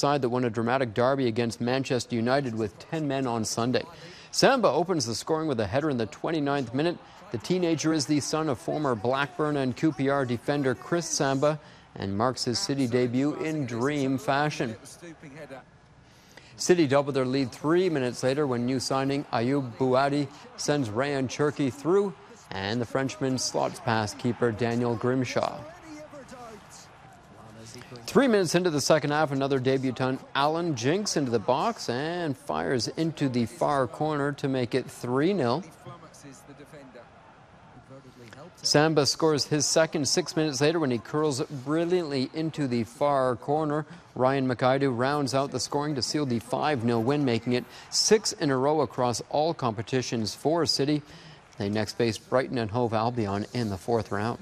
side that won a dramatic derby against Manchester United with 10 men on Sunday. Samba opens the scoring with a header in the 29th minute. The teenager is the son of former Blackburn and QPR defender Chris Samba and marks his City debut in dream fashion. City doubled their lead 3 minutes later when new signing Ayoub Bouadi sends Rayan Cherki through, and the Frenchman slots past keeper Daniel Grimshaw. 3 minutes into the second half, another debutant, Alan jinks into the box and fires into the far corner to make it 3-0. Samba scores his second 6 minutes later when he curls brilliantly into the far corner. Ryan Makaidu rounds out the scoring to seal the 5-0 win, making it 6 in a row across all competitions for City. They next face Brighton and Hove Albion in the fourth round.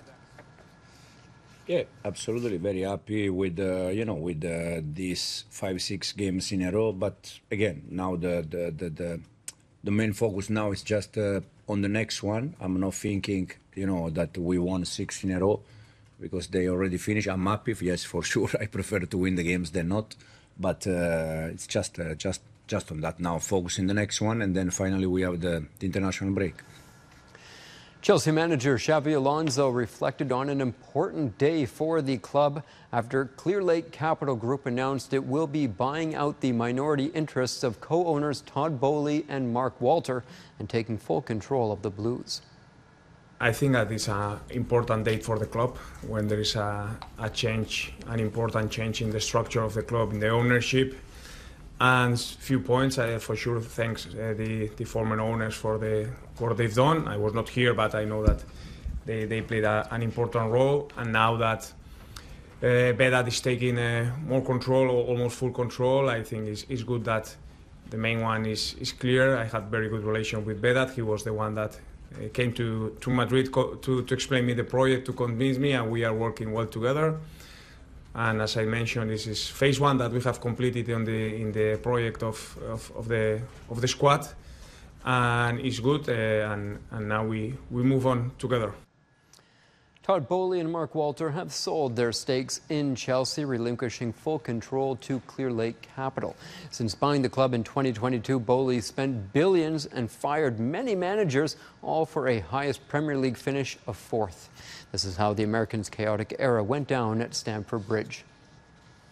Yeah, absolutely. Very happy with these 5-6 games in a row. But again, now the main focus now is just on the next one. I'm not thinking, that we won 6 in a row because they already finished. I'm happy. Yes, for sure. I prefer to win the games than not. But it's just on that now. Focus in the next one, and then finally we have the international break. Chelsea manager Xabi Alonso reflected on an important day for the club after Clearlake Capital Group announced it will be buying out the minority interests of co-owners Todd Boehly and Mark Walter and taking full control of the Blues. I think that it's an important date for the club when there is an important change in the structure of the club, in the ownership. And few points, for sure, thanks the former owners for what they've done. I was not here, but I know that they played an important role. And now that Vedat is taking more control, or almost full control, I think it's good that the main one is clear. I had very good relation with Vedat. He was the one that came to Madrid to explain me the project, to convince me, and we are working well together. And as I mentioned, this is phase 1 that we have completed in the project of the squad, and it's good. And now we move on together. Todd Boehly and Mark Walter have sold their stakes in Chelsea, relinquishing full control to Clearlake Capital. Since buying the club in 2022, Boehly spent billions and fired many managers, all for a highest Premier League finish of 4th. This is how the Americans' chaotic era went down at Stamford Bridge.